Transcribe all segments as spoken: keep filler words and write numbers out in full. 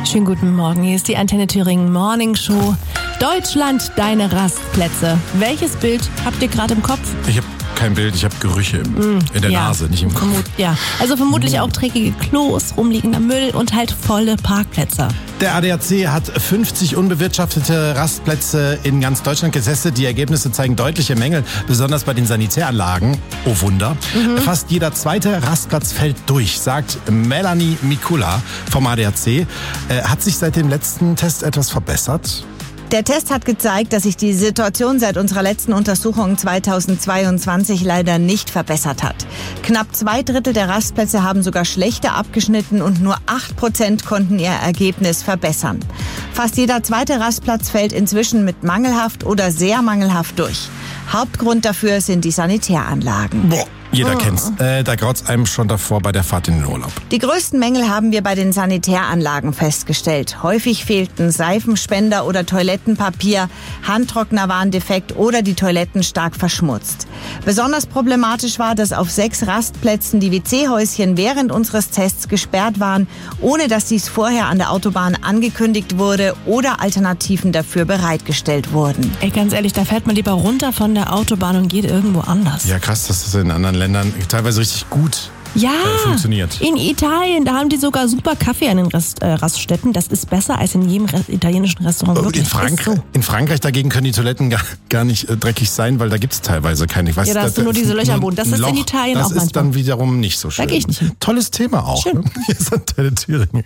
Schönen guten Morgen, hier ist die Antenne Thüringen Morning Show. Deutschland, deine Rastplätze. Welches Bild habt ihr gerade im Kopf? Ich habe kein Bild, ich habe Gerüche im, in der ja, Nase, nicht im Kopf. Vermut, ja, also vermutlich auch dreckige Klos, rumliegender Müll und halt volle Parkplätze. Der A D A C hat fünfzig unbewirtschaftete Rastplätze in ganz Deutschland getestet. Die Ergebnisse zeigen deutliche Mängel, besonders bei den Sanitäranlagen. Oh Wunder. Mhm. Fast jeder zweite Rastplatz fällt durch, sagt Melanie Mikula vom A D A C. Äh, hat sich seit dem letzten Test etwas verbessert? Der Test hat gezeigt, dass sich die Situation seit unserer letzten Untersuchung zweitausendzweiundzwanzig leider nicht verbessert hat. Knapp zwei Drittel der Rastplätze haben sogar schlechter abgeschnitten und nur acht Prozent konnten ihr Ergebnis verbessern. Fast jeder zweite Rastplatz fällt inzwischen mit mangelhaft oder sehr mangelhaft durch. Hauptgrund dafür sind die Sanitäranlagen. Boah. Jeder oh. kennt's. Äh, da graut's einem schon davor bei der Fahrt in den Urlaub. Die größten Mängel haben wir bei den Sanitäranlagen festgestellt. Häufig fehlten Seifenspender oder Toilettenpapier, Handtrockner waren defekt oder die Toiletten stark verschmutzt. Besonders problematisch war, dass auf sechs Rastplätzen die W C-Häuschen während unseres Tests gesperrt waren, ohne dass dies vorher an der Autobahn angekündigt wurde oder Alternativen dafür bereitgestellt wurden. Ey, ganz ehrlich, da fährt man lieber runter von der Autobahn und geht irgendwo anders. Ja, krass, dass das in anderen Ländern teilweise richtig gut ja, äh, funktioniert. In Italien, da haben die sogar super Kaffee an den Rest, äh, Raststätten. Das ist besser als in jedem Re- italienischen Restaurant. Oh, in, Frank- so. in Frankreich dagegen können die Toiletten gar, gar nicht äh, dreckig sein, weil da gibt es teilweise keine. Ich weiß, ja, da hast du nur diese Löcher am Boden. Das ist Loch, in Italien das auch manchmal. Das ist dann wiederum nicht so schön. Da gehe ich nicht hin. Tolles Thema auch. Schön. Ne? Hier ist Antenne Thüringen.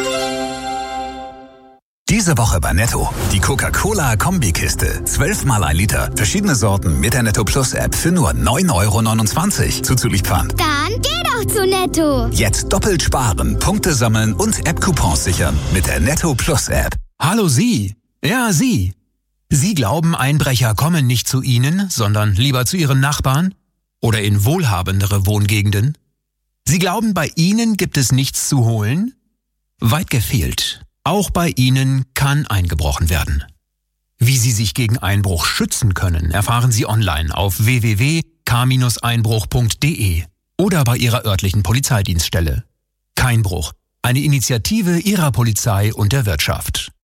Diese Woche bei Netto. Die Coca-Cola-Kombikiste. Zwölfmal ein Liter. Verschiedene Sorten mit der Netto Plus App für nur neun Euro neunundzwanzig. Zuzüglich Pfand. Dann geh doch zu Netto. Jetzt doppelt sparen, Punkte sammeln und App-Coupons sichern mit der Netto Plus App. Hallo Sie. Ja, Sie. Sie glauben, Einbrecher kommen nicht zu Ihnen, sondern lieber zu Ihren Nachbarn? Oder in wohlhabendere Wohngegenden? Sie glauben, bei Ihnen gibt es nichts zu holen? Weit gefehlt. Auch bei Ihnen kann eingebrochen werden. Wie Sie sich gegen Einbruch schützen können, erfahren Sie online auf w w w punkt k einbruch punkt d e oder bei Ihrer örtlichen Polizeidienststelle. Kein Bruch. Eine Initiative Ihrer Polizei und der Wirtschaft.